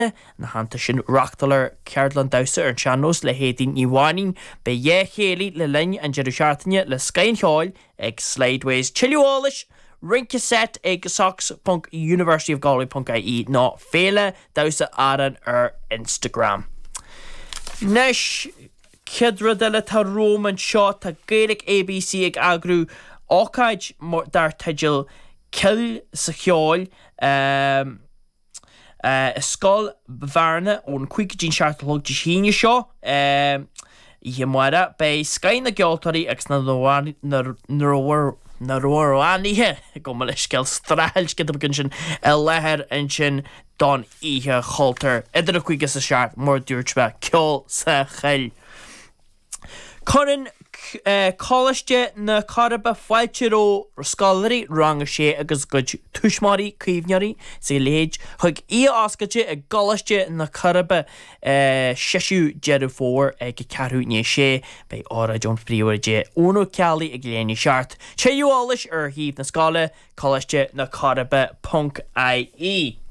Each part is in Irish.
na hananta sin reachtalar Ceardlan Dausa ar seannos le héadín níháin be dhé chéalaí le linn an deireadh seairtaine le Scain Cheáil ag Slideways Chiliúális rince set ag sox.universityofgalway.ie ná féile Dausa aran ar Instagram. Nes Cedra de le tá Róman seo tá Gaelic ABC ag agrú ócaid dar teigil Cill sa cheáil Scoil bharna ón cuiig dín seartalóg de híine seo ihe muara bei Scain na geoltarí agus na roáníthe go me leis ceil strail go gunn sin lethir an sin don ihe choltar idir a cuiige sa seart mór dúirtbe ceol sa cheil. Conan Colliste na caraba fáiltiró scalarí rang sé agus go tuismarí cuimhnearí sa léid chug oscaite ag galiste na caraba seisiú jeú fór ag cearú ní sé bei ára John Príomhaide ónú cealaí ag léanaí seart. Téúális ar híomh na scala Colliste na caraba.ie.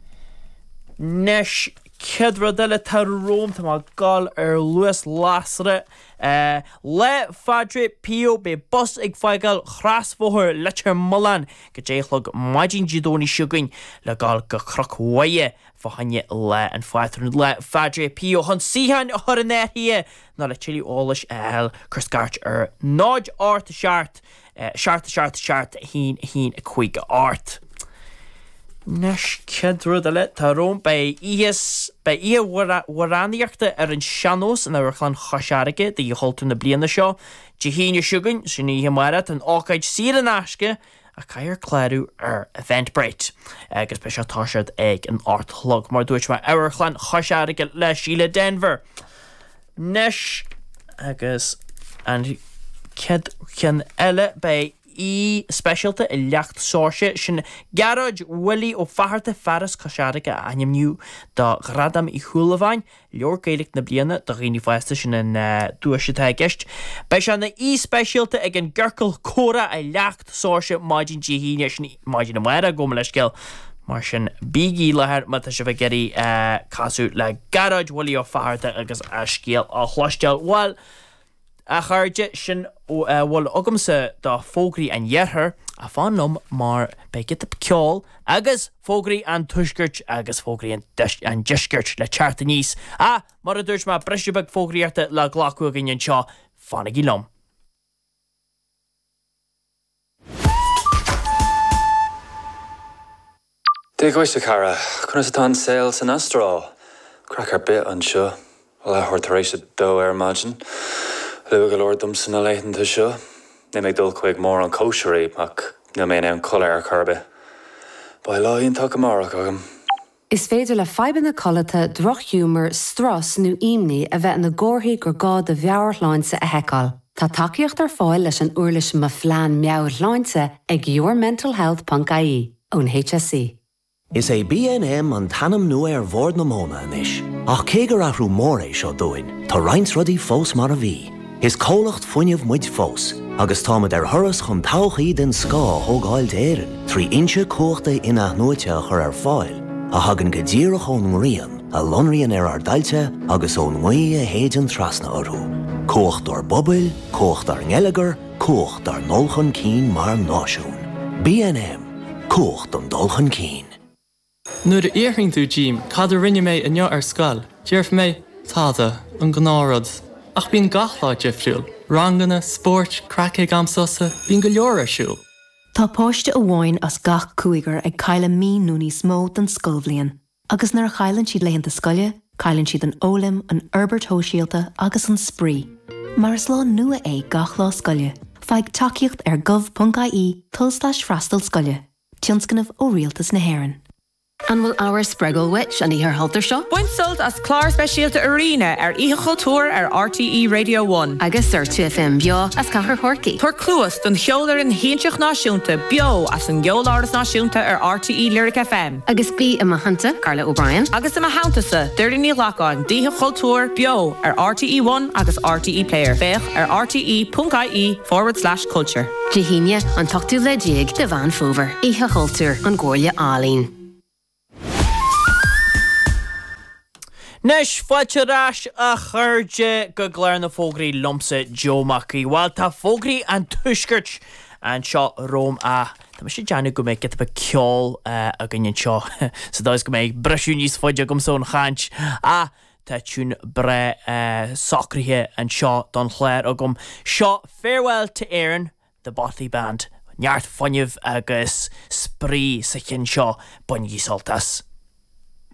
Nes Cedra de le tá Róm tá má gal ar Luas Lásra le fadre pio be bus ag feigal chrasfóthir letar mullan go déchlog maidin jidóní siúgain le gal go crocwaie fahanne le an fáithrin le fadre pio hon síhan ar an nethie ná le Chiliúális chuscart ar náid árt seart hín a chuig árt. Nes Cedra de le tá Róm bei waráníochta ar an seanós an archlan chosearige de holtún na bliana seo de híine siúgain sin ihe marat an ácaid sír an asce a caiir cléirú ar Eventbrite agus be setáisiad ag an ártlog mar dúirt mar archlan chosearige le síle Denver. Nes agus an cean eile bei specialta I leacht sóise sin garage Willie ó faharta faras cosisiadacha a animniu da gradam I chuúlahain leor Gaelic na bliana da riní fáiste sin an dúisitá gist. Bei se na specialta ag an gurcail córa a leacht sóise maidin díhíine sin maidin amara go leis gil mar sin bígí lethir mata se bheith geirí casú le garage Willie ó faharta agus a scéal a chluisteil bhil a chairde sin bhfuil agamsa dá fógraí an dhearthar a fánom mar beigit a ceol agus fógraí an tuisgurt agus fógraí an disgurt le tearta níos mar a dúirt má breisiúbeg fógraíarta le ghlacu a gin seo fannaigí lom. Dé goiste cara, chuna sa tá sales an astrá, crackar bit an seo, le thuirtaréis dó ar margin. Lu go Lord dum san na leighanta seo, ne meg dul chuig mór an kosherí ach na mé an chola ar carbe. Ba láíon tá amara agam. Is féidir le feiban na colata droch humor stras nó imní a bheith na gcóthaí gur gád a bheabhar láinsa a heiceáil. Tá takeíocht ar fáil leis an uirlis ma phlean meabhar láinsa ag yourmentalhealth.ie ón HSC. Is é B&M an tanam nua ar bhór na móna inis. Ach cé gur athrú mór é seo dúin, tá roinnt rudaí fós mar a bhí. Is cólacht fuinneamh muid fós, agus támad ar thuras chun tauchaí den scá thógáilt éireann, trí inse cóchta ina nuaite chur ar fáil, a hagan go ddíreach ón ngrian, a lonraíonn ar dailte agus ón ngaí a héidean trasna orthú. Cócht ar bobail, cócht ar ngeileagar, cócht ar nolchan cín mar náisiún. B&M, cócht an dulchan cín. Nuair a iarthing tú Jim, cad a rinne mé inniu ar scoil, dearf mé táda an gnárad. Ach bíon gachláid defriúil, rangana, sport, cracaigh amsosa, bíon go leor ar siúil. Tá páiste a bháin as gach cúigar ag caile mí núní smó den scolbblion, agus nar chailann siad leitheanta scoile, cailann siad an ólim, an Herbert Hóisialta agus an sprí. Mar is lá nua é gach lá scoile, feadh takeíocht ar gov.ie /freastal scoile, tionscanmh ó rialtas na hÉireann. An bhfuil áhar spreagol witch an íthar haltar seo? Buin sult as clár speisialta arena ar Ihe Cultúr ar RTE Radio 1. Agus ar 2FM beo as cahar chorcaí. Tuair cluas don cheolar an héinteach náisiúnta beo as an geoláras náisiúnta ar RTE Lyric FM. Agus bí a mahananta Carla O'Brien. Agus a mahantasa Dirty Ní Lacáin Ihe Cultúr beo ar RTE 1 agus RTE Player. Bech ar rte.ie/culture. Jehíine an tochtú le déag de Van Fover. Ihe Cultúr an Gcóirle Álín. Nes fáilte a chuirde go gléir na fógraí lomsa Joe Mackey. Well, tá fógraí an tuisgurt an seo Róm a tá sé deanna go méid get ba ceol a gannn seo. So dás go méid breisiú níos foiide gom son chaint a tá tún bre socrithe an seo don chléir a gom seo Farewell to Aaron, the Botley Band. Neart fanniuh agus sprí sa chin seo buní soltas.